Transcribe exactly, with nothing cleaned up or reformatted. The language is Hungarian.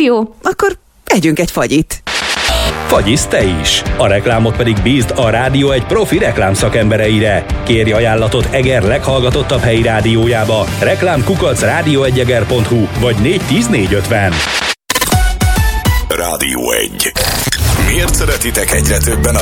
rádió? Akkor együnk egy fagyit. Fagyisz te is! A reklámot pedig bízd a rádió egy profi reklámszakembereire. Kérj ajánlatot Eger leghallgatottabb helyi rádiójába. Reklám kukac rádió egy eger pont hu vagy négy tíz négy ötven. Rádió egy. Miért szeretitek egyre többen a